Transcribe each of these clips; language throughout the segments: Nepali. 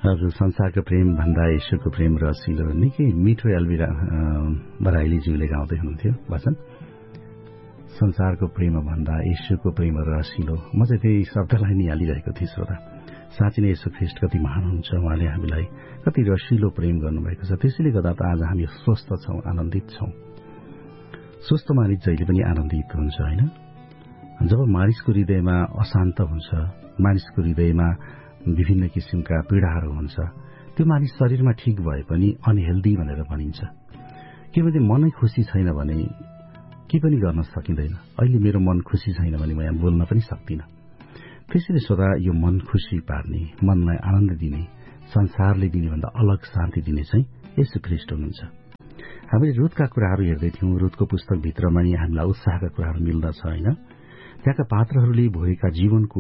हजुर, संसारको प्रेम भन्दा ईश्वरको प्रेम रसिलो, निकै मिठो एल्भिरा बराइलीज्यूले गाउँदै हुनुहुन्थ्यो वचन। संसारको प्रेम भन्दा ईश्वरको प्रेम रसिलो। म चाहिँ त्यही शब्दलाई निहालिरहेको थिएँ श्रोता। साँच्चै नै येशू ख्रीष्ट कति महान हुन्छ, उहाँले हामीलाई कति रसिलो प्रेम गर्नुभएको छ। त्यसैले गर्दा त आज हामी स्वस्थ छौं, आनन्दित छौं। स्वस्थ मानिस जहिले पनि आनन्दित हुन्छ, होइन? जब मानिसको हृदयमा अशान्त हुन्छ, मानिसको हृदयमा विभिन्न किसिमका पीडाहरू हुन्छ, त्यो मानिस शरीरमा ठिक भए पनि अनहेल्दी भनेर भनिन्छ। किनभने मनै खुसी छैन भने के पनि गर्न सकिँदैन। अहिले मेरो मन खुसी छैन भने म यहाँ बोल्न पनि सक्दिनँ। त्यसैले सदा यो मन खुसी पार्ने, मनलाई आनन्द दिने, संसारले दिने भन्दा अलग शान्ति दिने चाहिँ येशू ख्रीष्ट हुनुहुन्छ। हामीले रुथका कुराहरू हेर्दै थियौं। रुथको पुस्तकभित्रमा नि हामीलाई उत्साहका कुराहरू मिल्दछ, होइन? त्यहाँका पात्रहरूले भोगेका जीवनको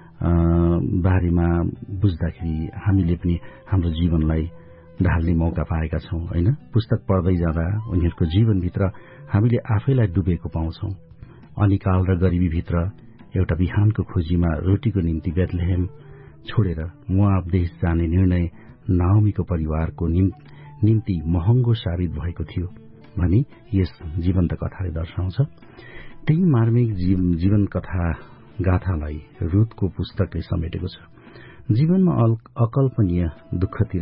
बारेमा बुझ्दाखेरि हामीले पनि हाम्रो जीवनलाई ढाल्ने मौका पाएका छौं, होइन? पुस्तक पढ्दै जाँदा उनीहरूको जीवनभित्र हामीले आफैलाई डुबेको पाउँछौं। अनिकाल र गरिबीभित्र एउटा बिहानको खोजीमा रोटीको निम्ति बेथलेहेम छोडेर मोआब देश जाने निर्णय नाओमीको परिवारको निम्ति महँगो साबित भएको थियो भनी यस जीवन्त कथाले दर्शाउँछ। त्यही मार्मिक जीवन कथा गाथालाई रुथको पुस्तकले समेटेको छ। जीवनमा अकल्पनीय दुःखतिर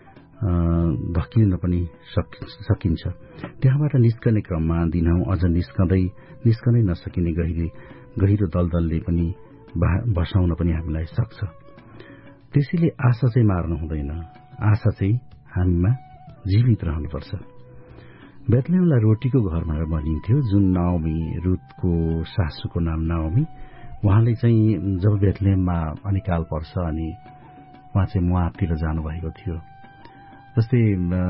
धकिन पनि सकिन्छ। त्यहाँबाट निस्कने क्रममा दिनौं अझ निस्कनै नसकिने गहिरो दलदलले पनि बसाउन पनि हामीलाई सक्छ। त्यसैले आशा चाहिँ मार्नु हुँदैन। आशा चाहिँ हामीमा जीवित रहनुपर्छ। बेथलेहेमलाई रोटीको घर भनेर भनिन्थ्यो। जुन नाओमी, रुथको सासूको नाम नाओमी, उहाँले चाहिँ जब बेथलेहेममा अनिकाल पर्छ अनि उहाँ चाहिँ मोआबतिर जानुभएको थियो। जस्तै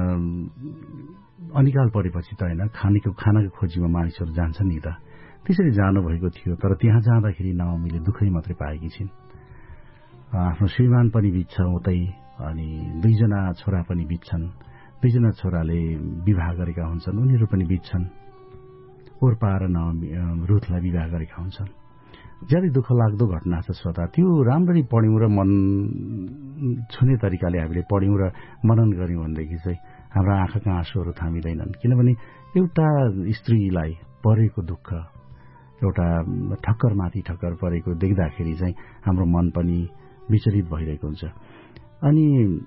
अनिकाल परेपछि त होइन, खानाको खोजीमा मानिसहरू जान्छन् नि त, त्यसरी जानुभएको थियो। तर त्यहाँ जाँदाखेरि नाओमीले दुःखै मात्रै पाएकी छिन्। आफ्नो श्रीमान पनि बित्छ उतै, अनि दुईजना छोरा पनि बित्छन्। दुईजना छोराले विवाह गरेका हुन्छन्, उनीहरू पनि बित्छन्। ओर्पा र रुथलाई विवाह गरेका हुन्छन्। ज्यादै दुःख लाग्दो घटना छ श्रोता। त्यो राम्ररी पढ्यौं र मन छुने तरिकाले हामीले पढ्यौं र मनन गर्यौं भनेदेखि चाहिँ हाम्रा आँखाका आँसुहरू थामिँदैनन्। किनभने एउटा स्त्रीलाई परेको दुःख, एउटा ठक्करमाथि ठक्कर परेको देख्दाखेरि चाहिँ हाम्रो मन पनि विचलित भइरहेको हुन्छ। अनि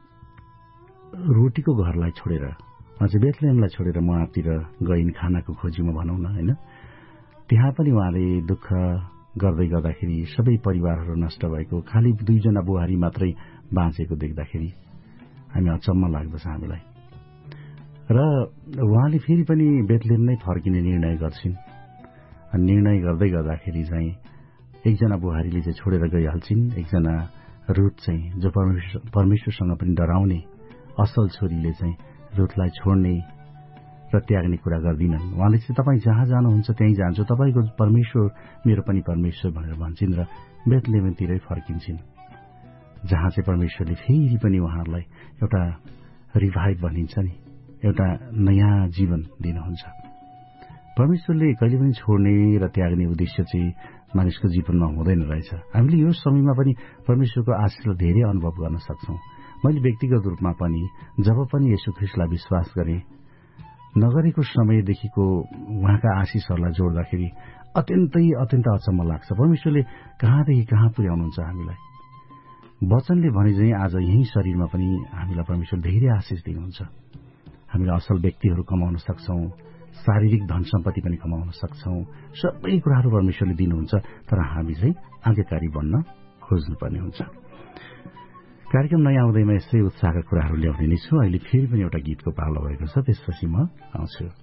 रोटीको घरलाई छोडेर, अझै बेथलेहेमलाई छोडेर मोआबतिर गइन् खानाको खोजीमा भनौं न, होइन? त्यहाँ पनि उहाँले दुःख गर्दै गर्दाखेरि सबै परिवारहरू नष्ट भएको, खालि दुईजना बुहारी मात्रै बाँचेको देख्दाखेरि हामी अचम्म लाग्दछ हामीलाई। र उहाँले फेरि पनि बेथलेहेम नै फर्किने निर्णय गर्छिन्। अनि निर्णय गर्दै गर्दाखेरि चाहिँ एकजना बुहारीले चाहिँ छोडेर गइहाल्छिन्। एकजना रुथ चाहिँ जो परमेश्वरसँग पनि डराउने असल छोरीले चाहिँ रुथलाई छोड्ने र त्याग्ने कुरा गर्दिनन्। उहाँले चाहिँ तपाईँ जहाँ जानुहुन्छ त्यहीँ जान्छु, तपाईँको परमेश्वर मेरो पनि परमेश्वर भनेर भन्छन् र बेथलेहेमतिरै फर्किन्छन्, जहाँ चाहिँ परमेश्वरले फेरि पनि उहाँहरूलाई एउटा रिभाइभ भनिन्छ नि, एउटा नयाँ जीवन दिनुहुन्छ। परमेश्वरले कहिले पनि छोड्ने र त्याग्ने उद्देश्य चाहिँ मानिसको जीवनमा हुँदैन रहेछ। हामीले यो समयमा पनि परमेश्वरको आशीषलाई धेरै अनुभव गर्न सक्छौं। मैले व्यक्तिगत रूपमा पनि जब पनि येशू ख्रीष्टलाई विश्वास गरेँ, नगरेको समयदेखिको उहाँका आशीषहरूलाई जोड्दाखेरि अत्यन्तै अचम्म लाग्छ। परमेश्वरले कहाँदेखि कहाँ पुर्याउनुहुन्छ हामीलाई। वचनले भने चाहिँ आज यही शरीरमा पनि हामीलाई परमेश्वर धेरै आशीष दिनुहुन्छ। हामीले असल व्यक्तिहरू कमाउन सक्छौं, शारीरिक धन सम्पत्ति पनि कमाउन सक्छौं। सबै कुराहरू परमेश्वरले दिनुहुन्छ, तर हामी चाहिँ आज्ञाकारी बन्न खोज्नुपर्ने हुन्छ। कार्यक्रम नयाँ आउँदैमा यसै उत्साहका कुराहरू ल्याउने नै छु। अहिले फेरि पनि एउटा गीतको पालो भएको छ, त्यसपछि म आउँछु।